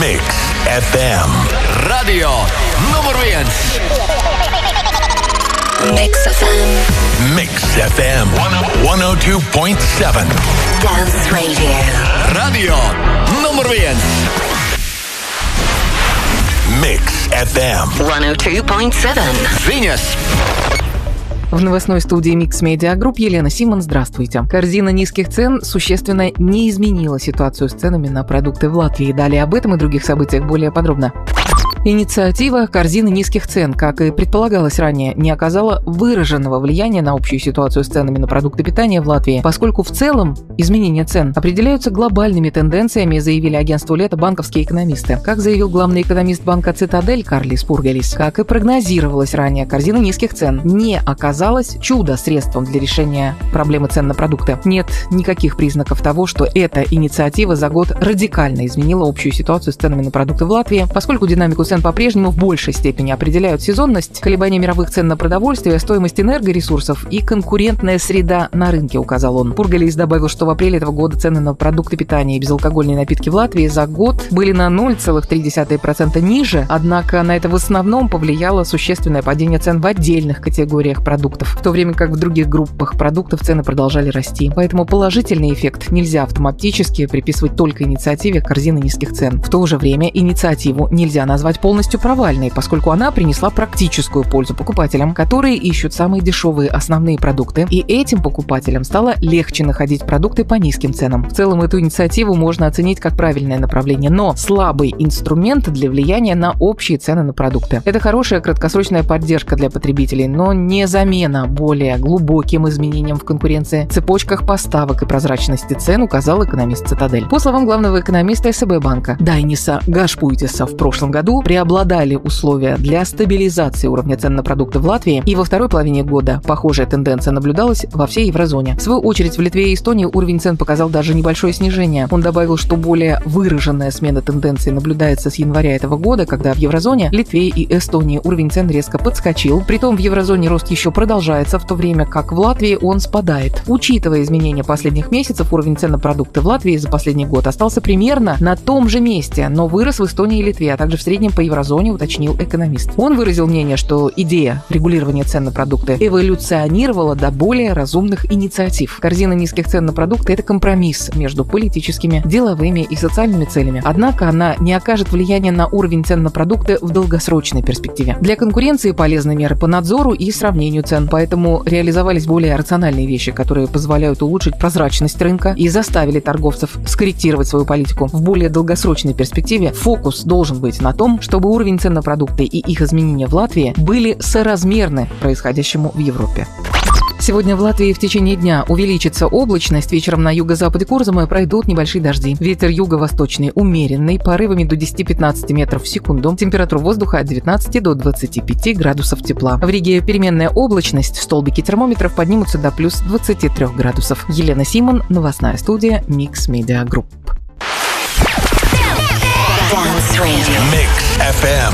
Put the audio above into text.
Mix FM. Radio number 1. Mix FM. Mix FM 102.7. Dance Radio. Radio number 1. Mix FM 102.7. Venus. В новостной студии Mix Media Group Елена Симон. Здравствуйте. Корзина низких цен существенно не изменила ситуацию с ценами на продукты в Латвии. Далее об этом и других событиях более подробно. Инициатива корзины низких цен, как и предполагалось ранее, не оказала выраженного влияния на общую ситуацию с ценами на продукты питания в Латвии, поскольку в целом изменения цен определяются глобальными тенденциями, заявили агентству «Лето» банковские экономисты. Как заявил главный экономист банка «Цитадель» Карлис Пургалис, как и прогнозировалось ранее, корзина низких цен не оказалась чудо-средством для решения проблемы цен на продукты. Нет никаких признаков того, что эта инициатива за год радикально изменила общую ситуацию с ценами на продукты в Латвии, поскольку динамику цен по-прежнему в большей степени определяют сезонность, колебания мировых цен на продовольствие, стоимость энергоресурсов и конкурентная среда на рынке, указал он. Пургалис добавил, что в апреле этого года цены на продукты питания и безалкогольные напитки в Латвии за год были на 0,3% ниже, однако на это в основном повлияло существенное падение цен в отдельных категориях продуктов, в то время как в других группах продуктов цены продолжали расти. Поэтому положительный эффект нельзя автоматически приписывать только инициативе корзины низких цен. В то же время инициативу нельзя назвать полностью провальной, поскольку она принесла практическую пользу покупателям, которые ищут самые дешевые основные продукты, и этим покупателям стало легче находить продукты по низким ценам. В целом эту инициативу можно оценить как правильное направление, но слабый инструмент для влияния на общие цены на продукты. Это хорошая краткосрочная поддержка для потребителей, но не замена более глубоким изменениям в конкуренции, цепочках поставок и прозрачности цен, указал экономист «Цитадель». По словам главного экономиста СБ банка Дайниса Гашпуйтиса, в прошлом году преобладали условия для стабилизации уровня цен на продукты в Латвии, и во второй половине года похожая тенденция наблюдалась во всей еврозоне. В свою очередь, в Литве и Эстонии уровень цен показал даже небольшое снижение. Он добавил, что более выраженная смена тенденции наблюдается с января этого года, когда в еврозоне, Литве и Эстонии уровень цен резко подскочил. Притом в еврозоне рост еще продолжается, в то время как в Латвии он спадает. Учитывая изменения последних месяцев, уровень цен на продукты в Латвии за последний год остался примерно на том же месте, но вырос в Эстонии и Литве, а также в среднем по еврозоне, уточнил экономист. Он выразил мнение, что идея регулирования цен на продукты эволюционировала до более разумных инициатив. Корзина низких цен на продукты – это компромисс между политическими, деловыми и социальными целями. Однако она не окажет влияния на уровень цен на продукты в долгосрочной перспективе. Для конкуренции полезны меры по надзору и сравнению цен, поэтому реализовались более рациональные вещи, которые позволяют улучшить прозрачность рынка и заставили торговцев скорректировать свою политику. В более долгосрочной перспективе фокус должен быть на том, чтобы уровень цен на продукты и их изменения в Латвии были соразмерны происходящему в Европе. Сегодня в Латвии в течение дня увеличится облачность. Вечером на юго-западе Курзамы пройдут небольшие дожди. Ветер юго-восточный умеренный, порывами до 10-15 метров в секунду. Температура воздуха от 19 до 25 градусов тепла. В Риге переменная облачность. Столбики термометров поднимутся до плюс 23 градусов. Елена Симон, новостная студия Mix Media Group. Mix FM.